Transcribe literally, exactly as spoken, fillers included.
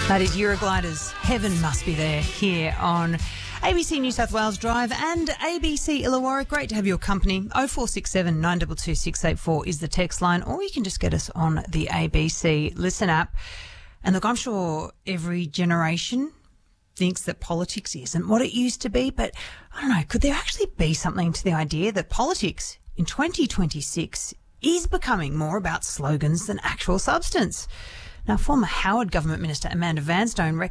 That is Eurogliders. Heaven must be there here on A B C New South Wales Drive and A B C Illawarra. Great to have your company. oh four six seven, nine two two, six eight four is the text line, or you can just get us on the A B C Listen app. And look, I'm sure every generation thinks that politics isn't what it used to be, but I don't know, could there actually be something to the idea that politics in twenty twenty-six is becoming more about slogans than actual substance? Now, former Howard Government Minister Amanda Vanstone reckons